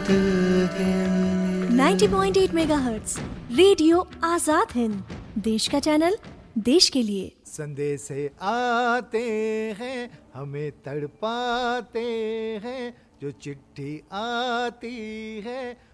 90.8 megahertz radio Azad Hind, देश का channel, देश के लिए। संदेश आते हैं हमें तड़पाते हैं, जो चिट्ठी आती है